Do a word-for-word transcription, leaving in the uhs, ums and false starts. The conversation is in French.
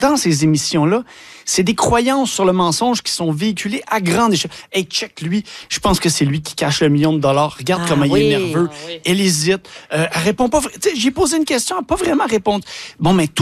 dans ces émissions-là, c'est des croyances sur le mensonge qui sont véhiculées à grande échelle. Hey, check lui, je pense que c'est lui qui cache le million de dollars. Regarde Ah, comment oui, il est nerveux. ah, oui. Elle hésite. Euh, elle répond pas. Tu sais, j'ai posé une question, elle n'a pas vraiment répondu. Bon, mais